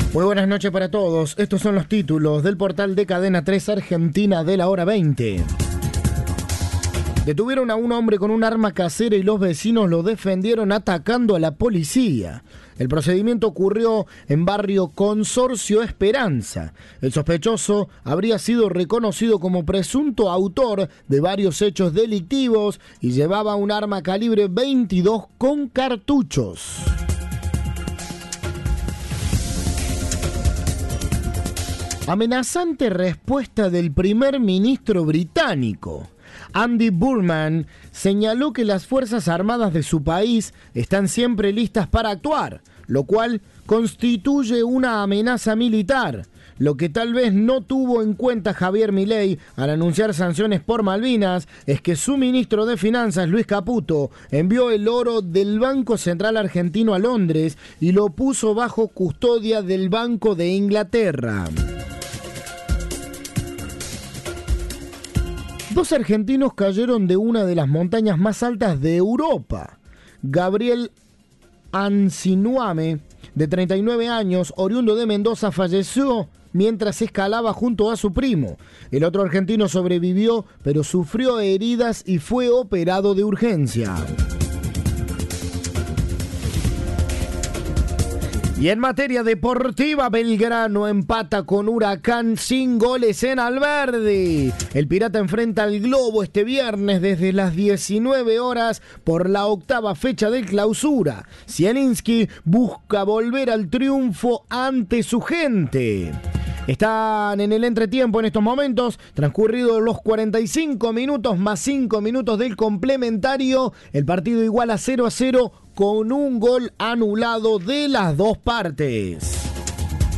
Muy buenas noches para todos. Estos son los títulos del portal de Cadena 3 Argentina de la hora 20. Detuvieron a un hombre con un arma casera y los vecinos lo defendieron atacando a la policía. El procedimiento ocurrió en barrio Consorcio Esperanza. El sospechoso habría sido reconocido como presunto autor de varios hechos delictivos y llevaba un arma calibre 22 con cartuchos. Amenazante respuesta del primer ministro británico. Andy Burnham señaló que las Fuerzas Armadas de su país están siempre listas para actuar, lo cual constituye una amenaza militar. Lo que tal vez no tuvo en cuenta Javier Milei al anunciar sanciones por Malvinas es que su ministro de Finanzas, Luis Caputo, envió el oro del Banco Central Argentino a Londres y lo puso bajo custodia del Banco de Inglaterra. Dos argentinos cayeron de una de las montañas más altas de Europa. Gabriel Ancinuame, de 39 años, oriundo de Mendoza, falleció mientras escalaba junto a su primo. El otro argentino sobrevivió, pero sufrió heridas y fue operado de urgencia. Y en materia deportiva, Belgrano empata con Huracán sin goles en Alberdi. El Pirata enfrenta al Globo este viernes desde las 19 horas por la octava fecha del Clausura. Zielinski busca volver al triunfo ante su gente. Están en el entretiempo en estos momentos, transcurridos los 45 minutos más 5 minutos del complementario. El partido igual a 0-0 con un gol anulado de las dos partes.